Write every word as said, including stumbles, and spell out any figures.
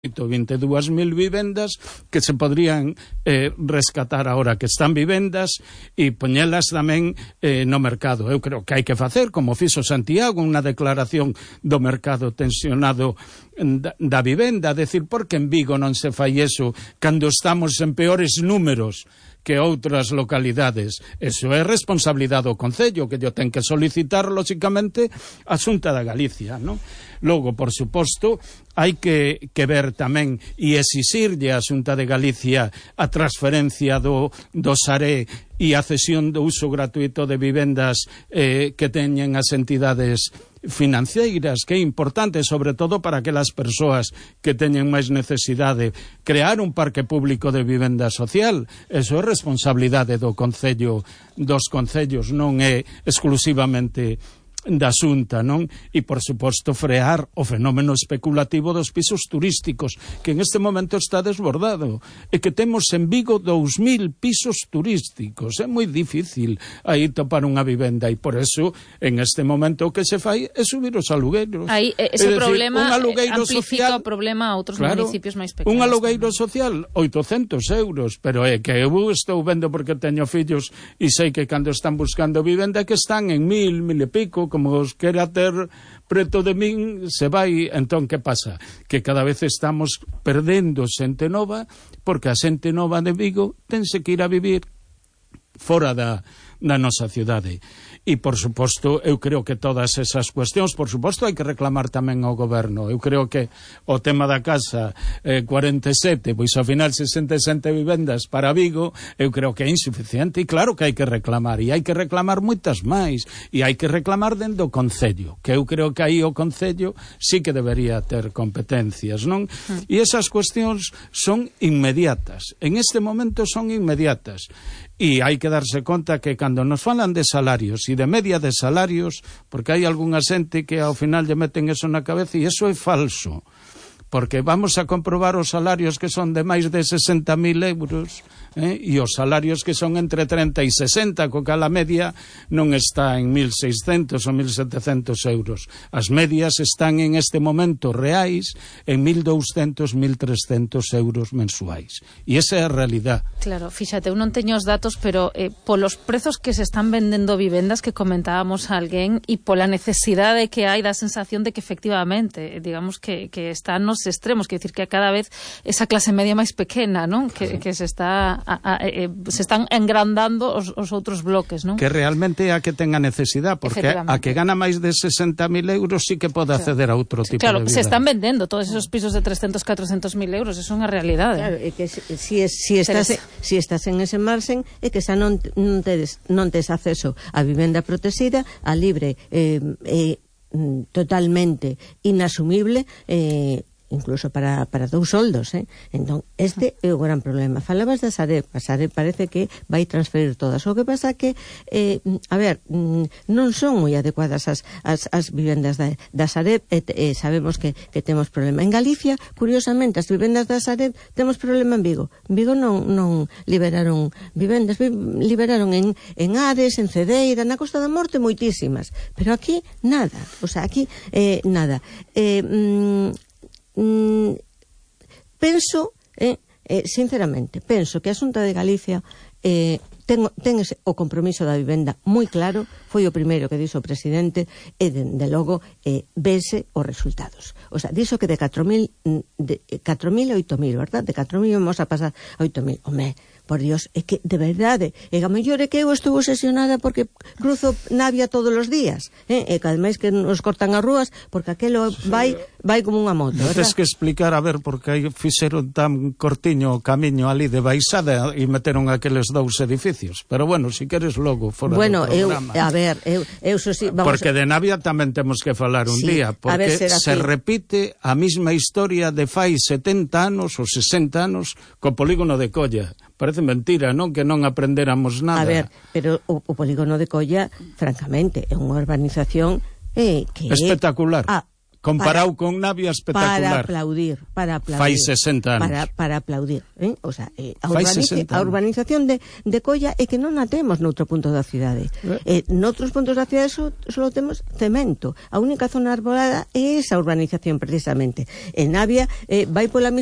veintidós mil vivendas que se podrían eh, rescatar ahora que están vivendas e poñelas tamén eh, no mercado. Eu creo que hai que facer, como fixo Santiago, unha declaración do mercado tensionado da, da vivenda, decir, porque en Vigo non se fai eso cando estamos en peores números que outras localidades. Eso é responsabilidade do Concello, que yo ten que solicitar, lóxicamente, a Xunta da Galicia, non? Logo, por suposto, hai que, que ver tamén e exixirlle a Xunta de Galicia a transferencia do, do Saré e a cesión do uso gratuito de vivendas eh, que teñen as entidades financeiras, que é importante, sobre todo para aquelas persoas que teñen máis necesidade. Crear un parque público de vivenda social, eso é responsabilidade do Concello, dos concellos, non é exclusivamente da Xunta, non? E, por suposto, frear o fenómeno especulativo dos pisos turísticos, que en este momento está desbordado, e que temos en Vigo dous mil pisos turísticos. É moi difícil aí topar unha vivenda, e por eso, en este momento, o que se fai é subir os alugueiros. Aí, ese decir, problema amplifica social, o problema a outros claro, municipios máis pequenos. Un alugueiro tamén. Social, oitocentos euros, pero é que eu estou vendo porque teño fillos e sei que cando están buscando vivenda que están en mil, mil e pico, como os quera ter preto de min, se vai. Entón, que pasa? Que cada vez estamos perdendo xente nova, porque a xente nova de Vigo tense que ir a vivir fora da, da nosa cidade. E, por suposto, eu creo que todas esas cuestións, por suposto, hai que reclamar tamén ao goberno. Eu creo que o tema da casa eh, cuarenta e sete, pois ao final sesenta e sete vivendas para Vigo, eu creo que é insuficiente, e claro que hai que reclamar, e hai que reclamar moitas máis, e hai que reclamar dentro do Concello, que eu creo que aí o Concello sí que debería ter competencias, non? Mm. E esas cuestións son inmediatas, en este momento son inmediatas, e hai que darse conta que cando nos falan de salarios e de media de salarios, porque hai algunha xente que ao final lle meten eso na cabeza, e eso é falso, porque vamos a comprobar os salarios que son de máis de sesenta mil euros, eh, e os salarios que son entre trinta e sesenta, co cal a media non está en mil seiscentos ou mil setecentos euros. As medias están en este momento reais en mil douscentos, mil trescentos euros mensuais. E esa é a realidade. Claro, fíxate, eu non teño os datos, pero eh, polos prezos que se están vendendo vivendas que comentábamos a alguén e pola necesidade que hai, da sensación de que efectivamente, digamos que, que están nos extremos, que decir que cada vez esa clase media máis pequena, non? Que, que se está a, a, eh, se están engrandando os, os outros bloques, non? Que realmente é a que ten a necesidade, porque a que gana máis de sesenta mil euros sí que pode acceder claro. a outro tipo claro, de vida. Claro, se están vendendo todos esos pisos de trescentos, catrocentos mil euros, eso é unha realidade. Claro, é que si, si, si, estás, si estás en ese marxen, é que xa non, non, tedes, non tes acceso a vivenda protexida, a libre, eh, eh, totalmente inasumible, eh, incluso para, para dous soldos, eh? Entón, este é o gran problema. Falabas da Sareb, a Sareb parece que vai transferir todas. O que pasa que, eh, a ver, non son moi adecuadas as, as, as vivendas da, da Sareb, e, e sabemos que, que temos problema. En Galicia, curiosamente, as vivendas da Sareb temos problema en Vigo. En Vigo non, non liberaron vivendas, liberaron en, en Ares, en Cedeira, na Costa da Morte, moitísimas. Pero aquí, nada. O sea, aquí, eh, nada. Eh, mm, Mm, penso, eh, eh, sinceramente, penso que a Xunta de Galicia eh, ten, ten ese, o compromiso da vivenda moi claro, foi o primeiro que dixo o presidente, e de, de logo eh, vese os resultados. O sea, dixo que de catro mil a oito mil, verdad? De catro mil vamos a pasar a oito mil. Home, por Dios, é que de verdade, e a mellor é que eu estou obsesionada porque cruzo Navia todos os días, eh? E cada mes que nos cortan as rúas, porque aquelo vai vai como unha moto, verdad? Tens que explicar, a ver, porque aí fixeron tan cortiño o camiño ali de baixada e meteron aqueles dous edificios, pero bueno, si queres logo fora bueno, do programa. Eu, a ver, eu, eu so si, vamos porque a... de Navia tamén temos que falar un sí, día, porque ver, se repite a mesma historia de fai setenta anos ou sesenta anos co polígono de Colla. Parece mentira, non? Que non aprendéramos nada. A ver, pero o, o polígono de Colla, francamente, é unha urbanización eh, que espectacular. É, ah, comparado para, con Navia, espectacular. Para aplaudir, para aplaudir. Fai sesenta anos. Para, para aplaudir, eh? O sea, eh, a, urbaniz a urbanización de, de Colla é que non a temos noutro punto da cidade. Eh? Eh, noutros puntos da cidade só, só temos cemento. A única zona arbolada é esa urbanización, precisamente. En Navia eh, vai pola